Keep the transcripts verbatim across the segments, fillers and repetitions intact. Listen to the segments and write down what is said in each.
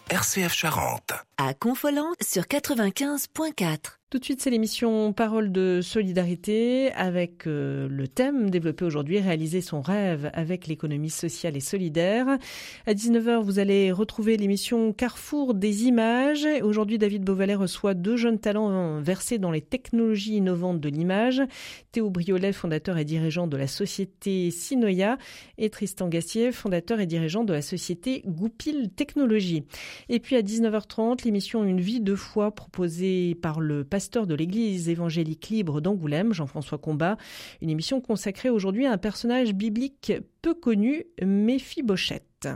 R C F Charente. À Confolens sur quatre-vingt-quinze virgule quatre. Tout de suite, c'est l'émission Parole de solidarité avec euh, le thème développé aujourd'hui, réaliser son rêve avec l'économie sociale et solidaire. À dix-neuf heures, vous allez retrouver l'émission Carrefour des images. Aujourd'hui, David Beauvalet reçoit deux jeunes talents versés dans les technologies innovantes de l'image. Théo Briolet, fondateur et dirigeant de la société Sinoia, et Tristan Gassier, fondateur et dirigeant de la société Goupil Technologies. Et puis à dix-neuf heures trente, l'émission Une vie de foi proposée par le pasteur de l'église évangélique libre d'Angoulême, Jean-François Combat. Une émission consacrée aujourd'hui à un personnage biblique peu connu, Méphibosheth.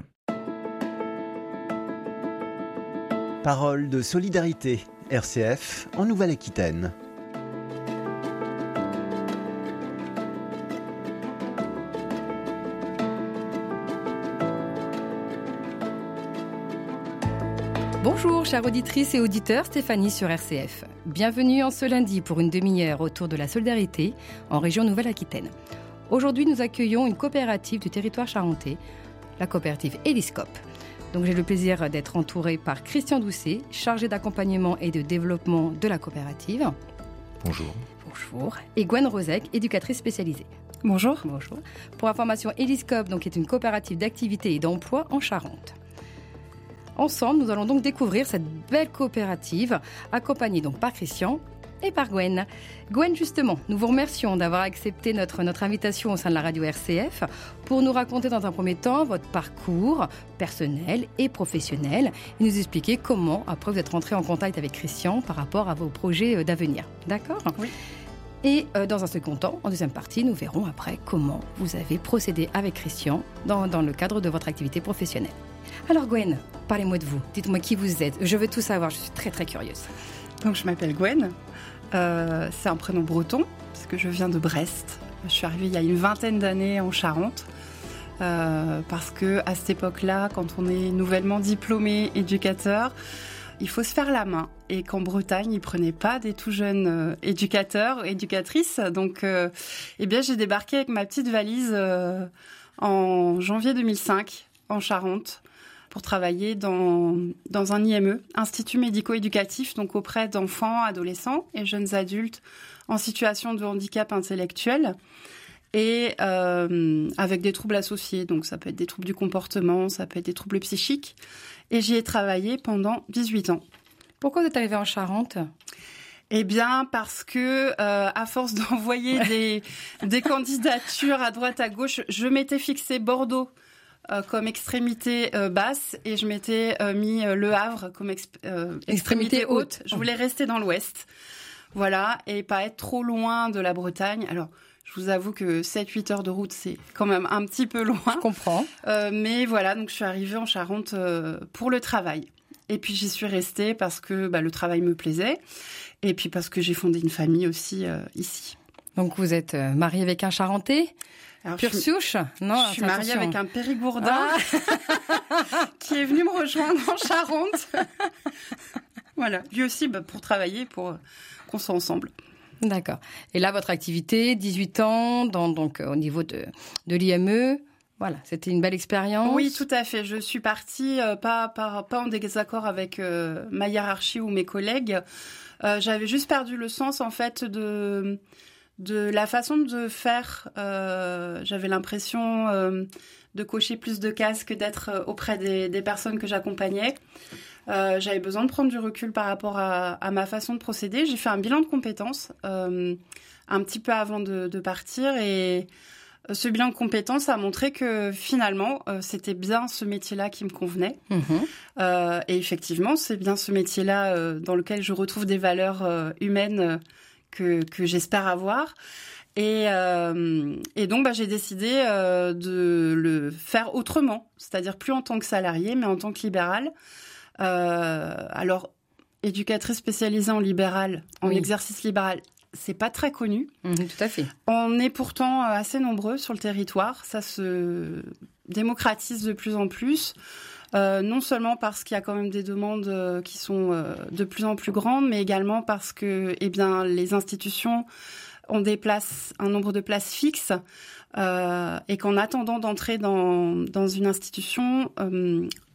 Parole de solidarité, R C F en Nouvelle-Aquitaine. Bonjour chères auditrices et auditeurs, Stéphanie sur R C F. Bienvenue en ce lundi pour une demi-heure autour de la solidarité en région Nouvelle-Aquitaine. Aujourd'hui, nous accueillons une coopérative du territoire charentais, la coopérative Eliscope. Donc j'ai le plaisir d'être entourée par Christian Doucet, chargé d'accompagnement et de développement de la coopérative. Bonjour. Bonjour. Et Gwen Rozek, éducatrice spécialisée. Bonjour. Bonjour. Pour information, Eliscope donc, est une coopérative d'activité et d'emploi en Charente. Ensemble, nous allons donc découvrir cette belle coopérative, accompagnée donc par Christian et par Gwen. Gwen, justement, nous vous remercions d'avoir accepté notre, notre invitation au sein de la radio R C F pour nous raconter dans un premier temps votre parcours personnel et professionnel et nous expliquer comment, après, vous êtes rentré en contact avec Christian par rapport à vos projets d'avenir. D'accord ? Oui. Et euh, dans un second temps, en deuxième partie, nous verrons après comment vous avez procédé avec Christian dans, dans le cadre de votre activité professionnelle. Alors Gwen, parlez-moi de vous. Dites-moi qui vous êtes. Je veux tout savoir, je suis très très curieuse. Donc je m'appelle Gwen. Euh, c'est un prénom breton parce que je viens de Brest. Je suis arrivée il y a une vingtaine d'années en Charente. Euh, parce que à cette époque-là, quand on est nouvellement diplômé éducateur, il faut se faire la main. Et qu'en Bretagne, ils prenaient pas des tout jeunes euh, éducateurs, éducatrices. Donc, euh, eh bien, j'ai débarqué avec ma petite valise euh, en janvier deux mille cinq en Charente pour travailler dans dans un I M E, Institut médico-éducatif, donc auprès d'enfants, adolescents et jeunes adultes en situation de handicap intellectuel. Et euh, avec des troubles associés, donc ça peut être des troubles du comportement, ça peut être des troubles psychiques. Et j'y ai travaillé pendant dix-huit ans. Pourquoi vous êtes arrivée en Charente ? Eh bien, parce que euh, à force d'envoyer ouais. des des candidatures à droite à gauche, je m'étais fixé Bordeaux euh, comme extrémité euh, basse et je m'étais euh, mis euh, Le Havre comme exp- euh, extrémité, extrémité haute. haute. Je voulais rester dans l'Ouest, voilà, et pas être trop loin de la Bretagne. Alors. Je vous avoue que sept huit heures de route, c'est quand même un petit peu loin. Je comprends. Euh, mais voilà, donc je suis arrivée en Charente euh, pour le travail. Et puis j'y suis restée parce que bah, le travail me plaisait. Et puis parce que j'ai fondé une famille aussi euh, ici. Donc vous êtes euh, mariée avec un Charentais ? Alors, Pure souche ? Non, je suis mariée avec un Périgourdin ah qui est venu me rejoindre en Charente. Voilà, lui aussi bah, pour travailler, pour qu'on soit ensemble. D'accord. Et là, votre activité, dix-huit ans, dans, donc au niveau de, de l'I M E, voilà, c'était une belle expérience. Oui, tout à fait. Je suis partie euh, pas, pas, pas en désaccord avec euh, ma hiérarchie ou mes collègues. Euh, j'avais juste perdu le sens, en fait, de, de la façon de faire. Euh, j'avais l'impression euh, de cocher plus de cases que d'être auprès des, des personnes que j'accompagnais. Euh, j'avais besoin de prendre du recul par rapport à, à ma façon de procéder. J'ai fait un bilan de compétences euh, un petit peu avant de, de partir et ce bilan de compétences a montré que finalement euh, c'était bien ce métier-là qui me convenait. Mmh. Euh, et effectivement, c'est bien ce métier-là euh, dans lequel je retrouve des valeurs euh, humaines euh, que, que j'espère avoir. Et, euh, et donc, bah, j'ai décidé euh, de le faire autrement, c'est-à-dire plus en tant que salarié, mais en tant que libérale. Euh, alors, éducatrice spécialisée en libéral, en oui. exercice libéral, c'est pas très connu. Mmh, tout à fait. On est pourtant assez nombreux sur le territoire. Ça se démocratise de plus en plus. Euh, non seulement parce qu'il y a quand même des demandes euh, qui sont euh, de plus en plus grandes, mais également parce que, eh bien, les institutions ont des places, un nombre de places fixes, euh, et qu'en attendant d'entrer dans dans une institution, euh,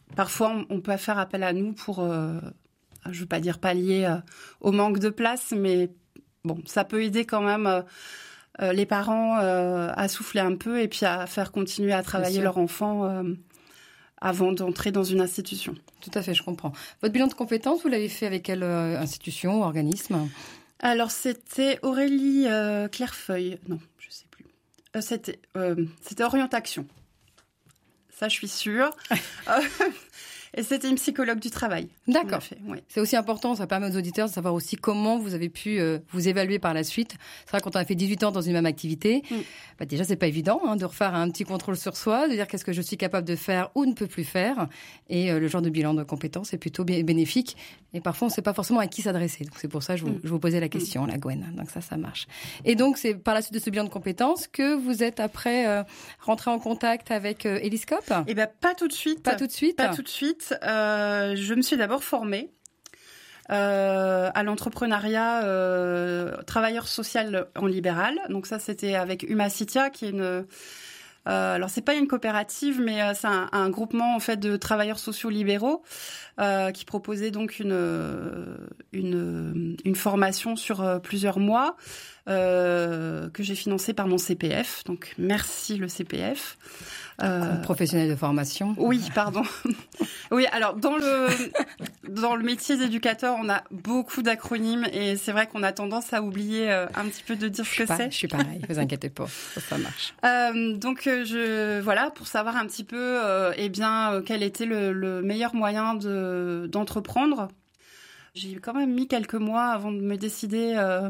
parfois, on, on peut faire appel à nous pour, euh, je ne veux pas dire pallier euh, au manque de place, mais bon, ça peut aider quand même euh, euh, les parents euh, à souffler un peu et puis à faire continuer à travailler leur enfant euh, avant d'entrer dans une institution. Tout à fait, je comprends. Votre bilan de compétences, vous l'avez fait avec quelle euh, institution, organisme ? Alors, c'était Aurélie euh, Clairefeuille. Non, je ne sais plus. Euh, c'était, euh, c'était Orientation. Ça, je suis sûre. Et c'était une psychologue du travail. D'accord. Fait, ouais. C'est aussi important, ça permet aux auditeurs de savoir aussi comment vous avez pu euh, vous évaluer par la suite. C'est vrai, quand on a fait dix-huit ans dans une même activité, mm. bah déjà, c'est pas évident hein, de refaire un petit contrôle sur soi, de dire qu'est-ce que je suis capable de faire ou ne peux plus faire. Et euh, le genre de bilan de compétences est plutôt bien bénéfique. Et parfois, on ne sait pas forcément à qui s'adresser. Donc, c'est pour ça que je vous, mm. je vous posais la question, mm. la Gwen. Donc, ça, ça marche. Et donc, c'est par la suite de ce bilan de compétences que vous êtes après euh, rentré en contact avec euh, Eliscope ? Eh ben, pas tout de suite. Pas tout de suite. Pas tout de suite. Euh, je me suis d'abord formée euh, à l'entrepreneuriat euh, travailleur social en libéral. Donc ça, c'était avec Humacitia, qui est une... Euh, alors c'est pas une coopérative, mais euh, c'est un, un groupement en fait de travailleurs sociaux libéraux euh, qui proposait donc une une, une formation sur euh, plusieurs mois euh, que j'ai financée par mon C P F. Donc merci le C P F. Euh, professionnel de formation. Oui, pardon. Oui, alors dans le dans le métier d'éducateur, on a beaucoup d'acronymes et c'est vrai qu'on a tendance à oublier euh, un petit peu de dire ce que pas, c'est. Je suis pareil, vous inquiétez pas, ça, ça marche. Euh, donc je voilà pour savoir un petit peu, euh, eh bien euh, quel était le, le meilleur moyen de d'entreprendre. J'ai quand même mis quelques mois avant de me décider. Euh,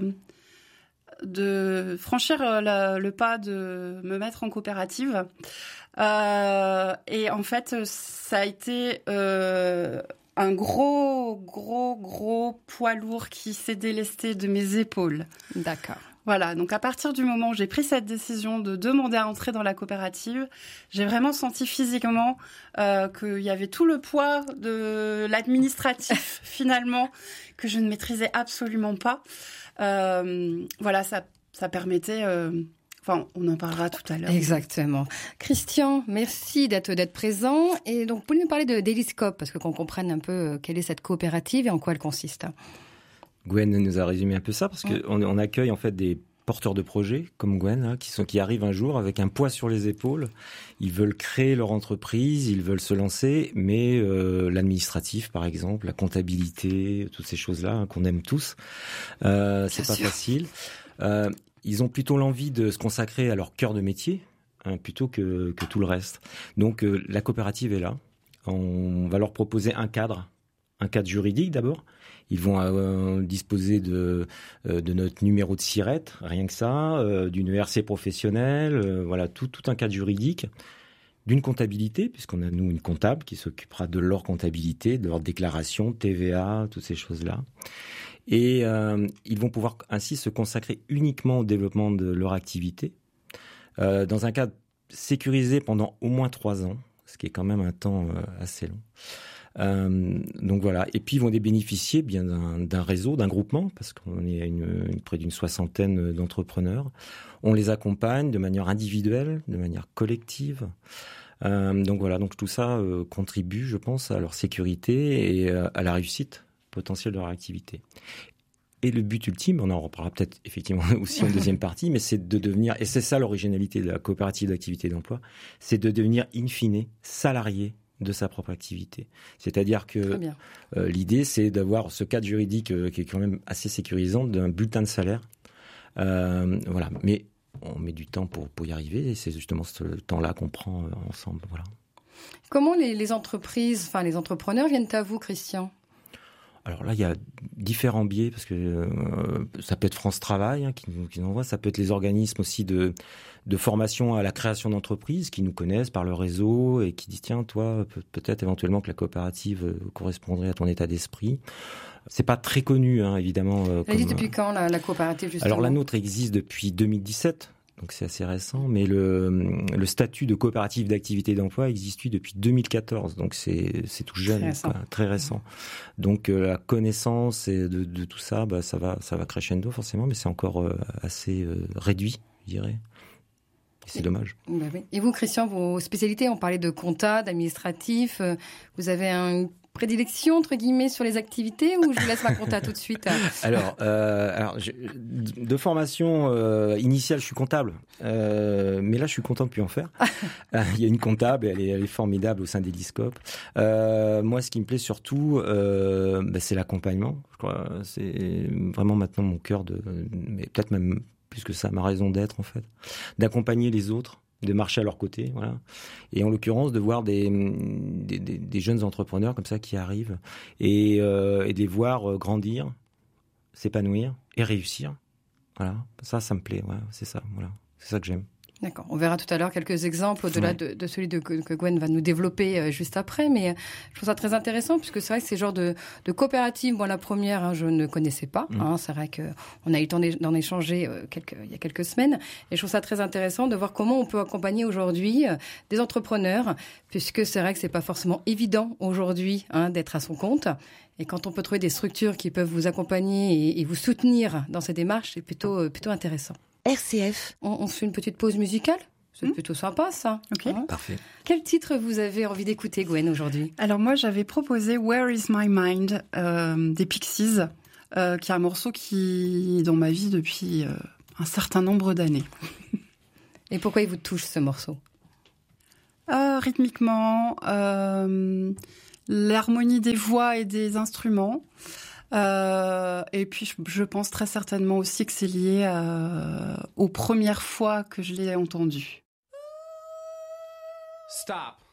de franchir la, le pas de me mettre en coopérative. Euh, et en fait, ça a été euh, un gros, gros, gros poids lourd qui s'est délesté de mes épaules. D'accord. Voilà, donc à partir du moment où j'ai pris cette décision de demander à entrer dans la coopérative, j'ai vraiment senti physiquement euh, qu'il y avait tout le poids de l'administratif, finalement, que je ne maîtrisais absolument pas. Euh, voilà, ça, ça permettait... Euh, enfin, on en parlera tout à l'heure. Exactement. Christian, merci d'être, d'être présent. Et donc, pouvez nous parler de, d'Eliscope, parce que qu'on comprenne un peu quelle est cette coopérative et en quoi elle consiste. Gwen nous a résumé un peu ça, parce ouais. qu'on on accueille en fait des porteurs de projets, comme Gwen, hein, qui, sont, qui arrivent un jour avec un poids sur les épaules. Ils veulent créer leur entreprise, ils veulent se lancer, mais euh, l'administratif, par exemple, la comptabilité, toutes ces choses-là hein, qu'on aime tous, euh, c'est Bien pas sûr. facile. Euh, ils ont plutôt l'envie de se consacrer à leur cœur de métier, hein, plutôt que, que tout le reste. Donc euh, la coopérative est là. On va leur proposer un cadre, un cadre juridique d'abord. Ils vont euh, disposer de, euh, de notre numéro de SIRET, rien que ça, euh, d'une E R C professionnelle, euh, voilà, tout, tout un cadre juridique, d'une comptabilité, puisqu'on a, nous, une comptable qui s'occupera de leur comptabilité, de leur déclaration, T V A, toutes ces choses-là. Et euh, ils vont pouvoir ainsi se consacrer uniquement au développement de leur activité, euh, dans un cadre sécurisé pendant au moins trois ans, ce qui est quand même un temps euh, assez long. Euh, donc voilà, et puis ils vont bénéficier bien d'un, d'un réseau, d'un groupement, parce qu'on est à une, une, près d'une soixantaine d'entrepreneurs. On les accompagne de manière individuelle, de manière collective. Euh, donc voilà, donc tout ça euh, contribue, je pense, à leur sécurité et euh, à la réussite potentielle de leur activité. Et le but ultime, on en reparlera peut-être effectivement aussi en deuxième partie, mais c'est de devenir, et c'est ça l'originalité de la coopérative d'activité d'emploi, c'est de devenir in fine salarié de sa propre activité. C'est-à-dire que euh, l'idée, c'est d'avoir ce cadre juridique euh, qui est quand même assez sécurisant d'un bulletin de salaire. Euh, voilà. Mais on met du temps pour, pour y arriver et c'est justement ce temps-là qu'on prend euh, ensemble. Voilà. Comment les, les entreprises, enfin les entrepreneurs viennent à vous, Christian ? Alors là, il y a différents biais, parce que euh, ça peut être France Travail hein, qui, nous, qui nous envoie, ça peut être les organismes aussi de, de formation à la création d'entreprises qui nous connaissent par le réseau et qui disent « Tiens, toi, peut, peut-être éventuellement que la coopérative euh, correspondrait à ton état d'esprit ». C'est pas très connu, hein, évidemment. Euh, Elle existe depuis quand, la, la coopérative, justement ? Alors la nôtre existe depuis deux mille dix-sept. Donc c'est assez récent, mais le, le statut de coopérative d'activité d'emploi existe depuis deux mille quatorze, donc c'est, c'est tout jeune, très récent. Quoi, très récent. Donc euh, la connaissance et de, de tout ça, bah, ça va, ça va crescendo forcément, mais c'est encore euh, assez euh, réduit, je dirais. C'est dommage. Bah oui. Et vous, Christian, vos spécialités, on parlait de compta, d'administratif. Euh, vous avez une prédilection, entre guillemets, sur les activités ou je vous laisse la compta tout de suite? Alors, euh, alors je, de formation euh, initiale, je suis comptable. Euh, mais là, je suis content de plus en faire. euh, il y a une comptable, elle est, elle est formidable au sein d'Eliscope. Euh, moi, ce qui me plaît surtout, euh, bah, c'est l'accompagnement. Je crois, c'est vraiment maintenant mon cœur de, mais peut-être même plus que ça, ma raison d'être en fait, d'accompagner les autres, de marcher à leur côté, voilà. Et en l'occurrence, de voir des, des, des, des jeunes entrepreneurs comme ça qui arrivent et, euh, et de les voir grandir, s'épanouir et réussir. Voilà, ça, ça me plaît, ouais, c'est ça, voilà, c'est ça que j'aime. D'accord. On verra tout à l'heure quelques exemples au-delà ouais. de, de celui de, que Gwen va nous développer euh, juste après. Mais euh, je trouve ça très intéressant puisque c'est vrai que ces genres de, de coopératives, moi la première, hein, je ne connaissais pas. Mmh. Hein, c'est vrai qu'on a eu le temps d'en échanger euh, quelques, il y a quelques semaines. Et je trouve ça très intéressant de voir comment on peut accompagner aujourd'hui euh, des entrepreneurs puisque c'est vrai que c'est pas forcément évident aujourd'hui hein, d'être à son compte. Et quand on peut trouver des structures qui peuvent vous accompagner et, et vous soutenir dans ces démarches, c'est plutôt, euh, plutôt intéressant. R C F. On, on fait une petite pause musicale. C'est mmh. plutôt sympa, ça. Ok, hein parfait. Quel titre vous avez envie d'écouter, Gwen, aujourd'hui? Alors moi, j'avais proposé Where is my mind euh, des Pixies, euh, qui est un morceau qui est dans ma vie depuis euh, un certain nombre d'années. Et pourquoi il vous touche, ce morceau? euh, Rythmiquement, euh, l'harmonie des voix et des instruments. Euh, et puis je, je pense très certainement aussi que c'est lié à, aux premières fois que je l'ai entendu. Stop.